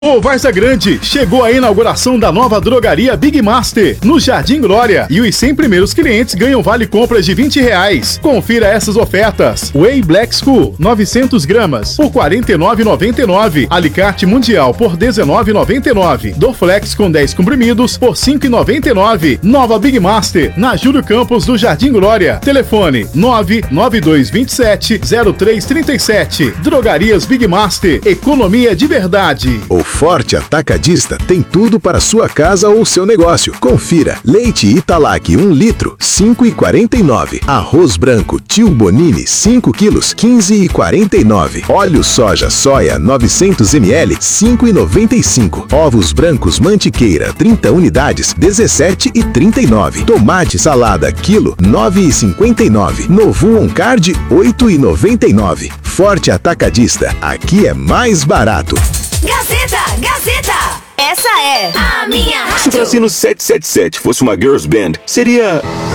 Ô Várzea Grande, chegou a inauguração da nova drogaria Big Master, no Jardim Glória. E os 100 primeiros clientes ganham vale compras de R$20. Confira essas ofertas. Whey Black School, 900 gramas, por R$ 49,99. Alicate Mundial, por R$ 19,99. Dorflex com 10 comprimidos, por R$ 5,99. Nova Big Master, na Júlio Campos, do Jardim Glória. Telefone 99227-0337. Drogarias Big Master, economia de verdade. O Forte Atacadista tem tudo para sua casa ou seu negócio. Confira: leite Italac 1 litro, R$ 5,49. Arroz branco Tio Bonini 5 quilos, R$ 15,49. Óleo soja soia 900 ml, R$ 5,95. Ovos brancos Mantiqueira 30 unidades, R$ 17,39. Tomate salada quilo, R$ 9,59. Novo On Card, R$ 8,99. Forte Atacadista, aqui é mais barato. Gazeta, Gazeta, essa é a minha rádio. Se o Cassino 777 fosse uma girls band, seria